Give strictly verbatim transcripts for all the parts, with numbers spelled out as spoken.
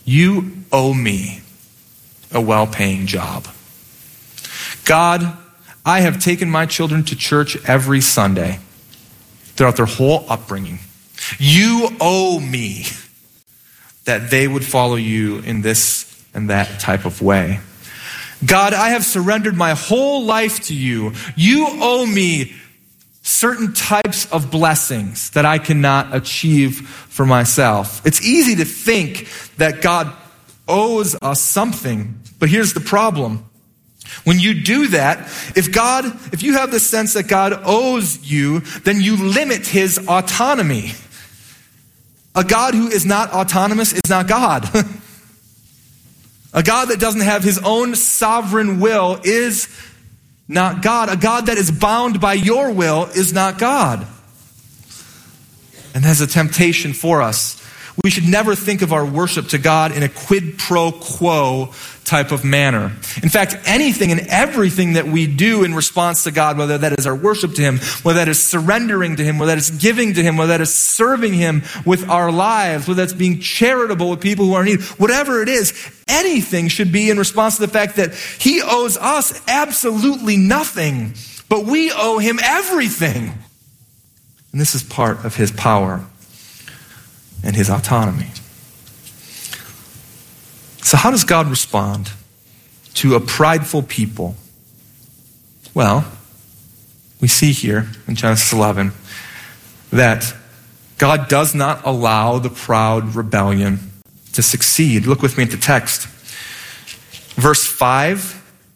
You owe me a well-paying job. God, I have taken my children to church every Sunday throughout their whole upbringing. You owe me that they would follow you in this and that type of way. God, I have surrendered my whole life to you. You owe me certain types of blessings that I cannot achieve for myself. It's easy to think that God owes us something, but here's the problem. When you do that, if God, if you have the sense that God owes you, then you limit his autonomy. A God who is not autonomous is not God. A God that doesn't have his own sovereign will is not God. A God that is bound by your will is not God. And that's a temptation for us. We should never think of our worship to God in a quid pro quo type of manner. In fact, anything and everything that we do in response to God, whether that is our worship to him, whether that is surrendering to him, whether that is giving to him, whether that is serving him with our lives, whether that's being charitable with people who are in need, whatever it is, anything should be in response to the fact that he owes us absolutely nothing, but we owe him everything. And this is part of his power and his autonomy. So how does God respond to a prideful people? Well, we see here in Genesis eleven that God does not allow the proud rebellion to succeed. Look with me at the text. Verse five,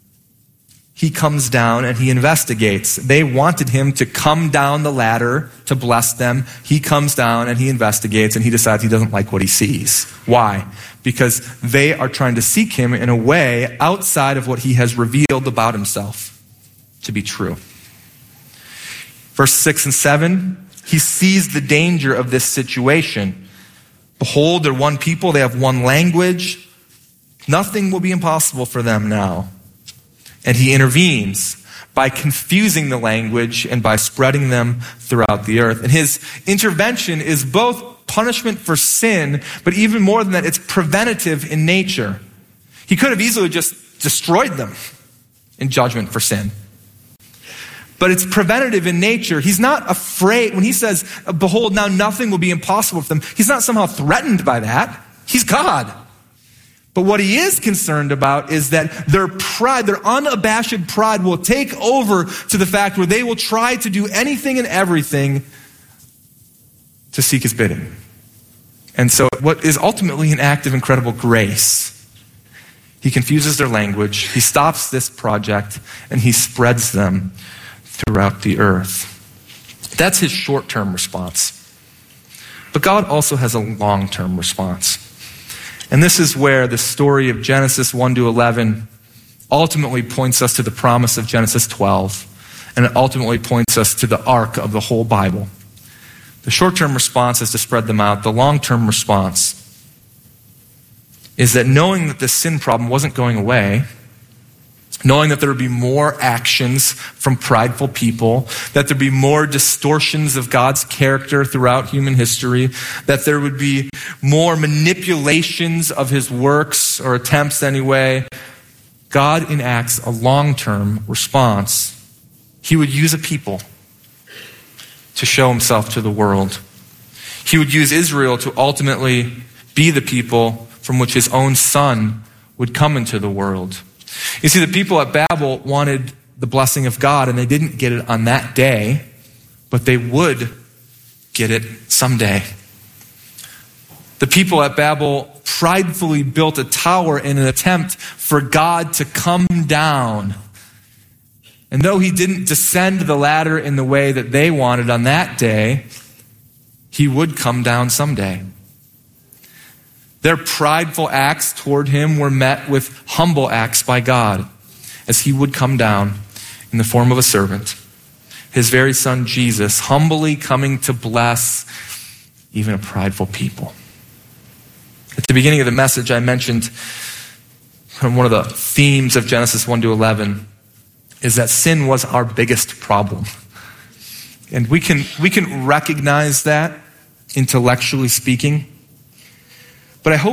he comes down and he investigates. They wanted him to come down the ladder to bless them. He comes down and he investigates and he decides he doesn't like what he sees. Why? Because they are trying to seek him in a way outside of what he has revealed about himself to be true. Verse six and seven, he sees the danger of this situation. Behold, they're one people, they have one language. Nothing will be impossible for them now. And he intervenes by confusing the language and by spreading them throughout the earth. And his intervention is both punishment for sin, but even more than that, it's preventative in nature. He could have easily just destroyed them in judgment for sin. But it's preventative in nature. He's not afraid. When he says, behold, now nothing will be impossible for them, he's not somehow threatened by that. He's God. But what he is concerned about is that their pride, their unabashed pride will take over to the fact where they will try to do anything and everything to seek his bidding. And so what is ultimately an act of incredible grace, he confuses their language, he stops this project, and he spreads them throughout the earth. That's his short-term response. But God also has a long-term response. And this is where the story of Genesis one to eleven ultimately points us to the promise of Genesis twelve. And it ultimately points us to the arc of the whole Bible. The short-term response is to spread them out. The long-term response is that knowing that this sin problem wasn't going away, knowing that there would be more actions from prideful people, that there would be more distortions of God's character throughout human history, that there would be more manipulations of his works, or attempts anyway, God enacts a long-term response. He would use a people to show himself to the world. He would use Israel to ultimately be the people from which his own son would come into the world. You see, the people at Babel wanted the blessing of God, and they didn't get it on that day, but they would get it someday. The people at Babel pridefully built a tower in an attempt for God to come down. And though he didn't descend the ladder in the way that they wanted on that day, he would come down someday. Their prideful acts toward him were met with humble acts by God, as he would come down in the form of a servant, his very son Jesus, humbly coming to bless even a prideful people. At the beginning of the message, I mentioned from one of the themes of Genesis one to eleven is that sin was our biggest problem. And we can, we can recognize that intellectually speaking. But I hope